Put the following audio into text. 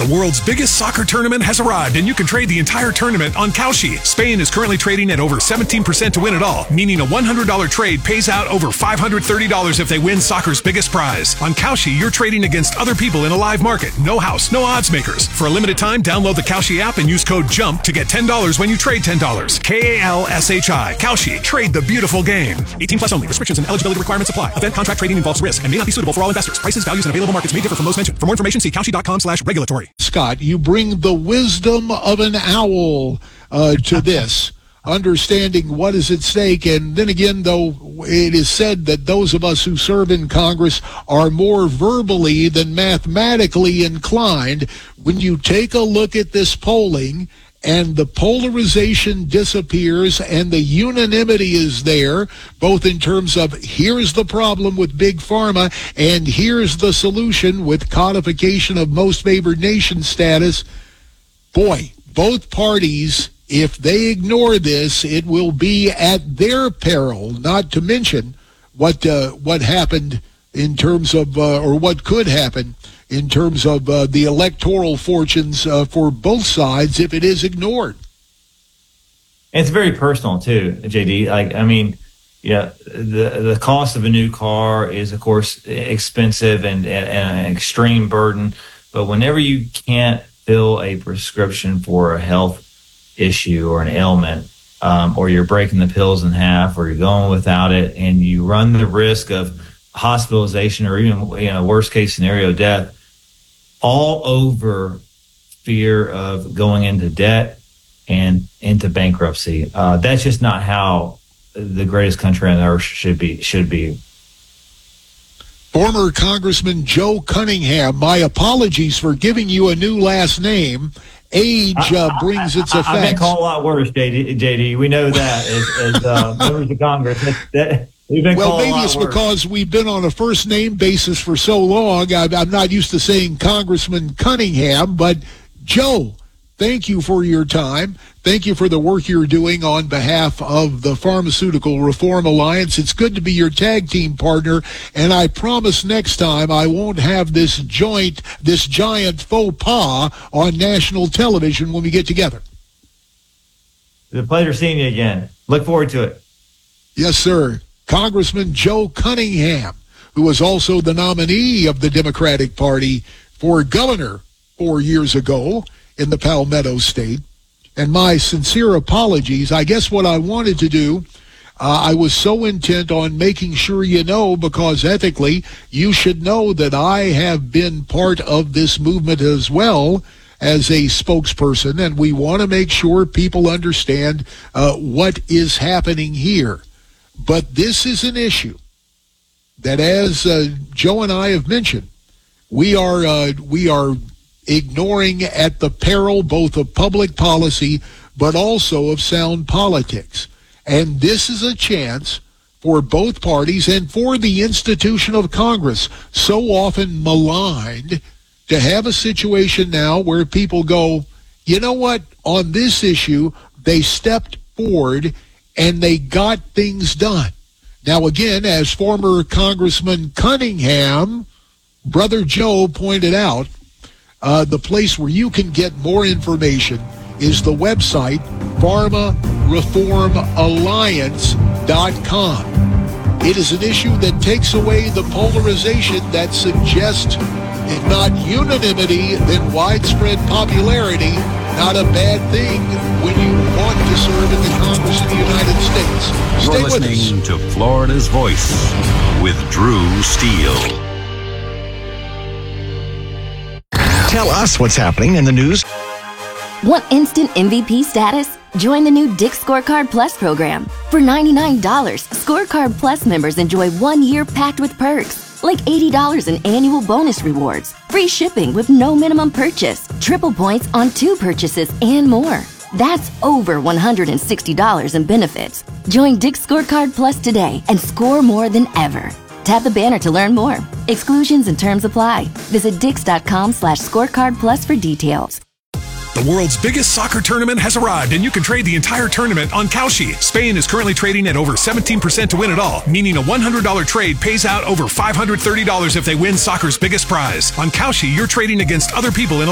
The world's biggest soccer tournament has arrived, and you can trade the entire tournament on Kalshi. Spain is currently trading at over 17% to win it all, meaning a $100 trade pays out over $530 if they win soccer's biggest prize. On Kalshi, you're trading against other people in a live market. No house, no odds makers. For a limited time, download the Kalshi app and use code JUMP to get $10 when you trade $10. Kalshi. Kalshi. Trade the beautiful game. 18 plus only. Restrictions and eligibility requirements apply. Event contract trading involves risk and may not be suitable for all investors. Prices, values, and available markets may differ from those mentioned. For more information, see kalshi.com/regulatory. Scott, you bring the wisdom of an owl to this, understanding what is at stake. And then again, though, it is said that those of us who serve in Congress are more verbally than mathematically inclined. When you take a look at this polling, and the polarization disappears and the unanimity is there, both in terms of here's the problem with Big Pharma and here's the solution with codification of most favored nation status. Boy, both parties, if they ignore this, it will be at their peril, not to mention what happened in terms of, or what could happen in terms of the electoral fortunes for both sides if it is ignored. And it's very personal too, JD. The cost of a new car is, of course, expensive and an extreme burden. But whenever you can't fill a prescription for a health issue or an ailment, or you're breaking the pills in half, or you're going without it, and you run the risk of hospitalization or even, worst case scenario, death, all over fear of going into debt and into bankruptcy. That's just not how the greatest country on earth should be. Former Congressman Joe Cunningham, my apologies for giving you a new last name. Age brings its effects. I've been called a lot worse, JD. We know that as members of Congress. Well, maybe it's because we've been on a first name basis for so long. I'm not used to saying Congressman Cunningham, but Joe, thank you for your time. Thank you for the work you're doing on behalf of the Pharmaceutical Reform Alliance. It's good to be your tag team partner, and I promise next time I won't have this giant faux pas on national television when we get together. It's a pleasure seeing you again. Look forward to it. Yes, sir. Congressman Joe Cunningham, who was also the nominee of the Democratic Party for governor 4 years ago in the Palmetto State. And my sincere apologies. I guess what I wanted to do, I was so intent on making sure you know, because ethically you should know that I have been part of this movement as well as a spokesperson, and we want to make sure people understand what is happening here. But this is an issue that, as Joe and I have mentioned, we are ignoring at the peril both of public policy but also of sound politics. And this is a chance for both parties and for the institution of Congress, so often maligned, to have a situation now where people go, you know what, on this issue, they stepped forward and they got things done. Now, again, as former Congressman Cunningham, Brother Joe, pointed out, the place where you can get more information is the website pharmareformalliance.com. It is an issue that takes away the polarization that suggests, if not unanimity, then widespread popularity. Not a bad thing when you want to serve in the Congress of the United States. You're listening to Florida's Voice with Drew Steele. Tell us what's happening in the news. Want instant MVP status? Join the new Dick's Scorecard Plus program. For $99, Scorecard Plus members enjoy 1 year packed with perks, like $80 in annual bonus rewards, free shipping with no minimum purchase, triple points on 2 purchases, and more. That's over $160 in benefits. Join Dick's Scorecard Plus today and score more than ever. Tap the banner to learn more. Exclusions and terms apply. Visit Dix.com/scorecard plus for details. The world's biggest soccer tournament has arrived, and you can trade the entire tournament on Kalshi. Spain is currently trading at over 17% to win it all, meaning a $100 trade pays out over $530 if they win soccer's biggest prize. On Kalshi, you're trading against other people in a